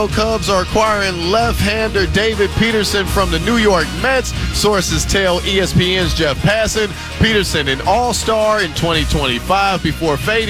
Cubs are acquiring left-hander David Peterson from the New York Mets. Sources tell ESPN's Jeff Passan. Peterson, an all-star in 2025 before fading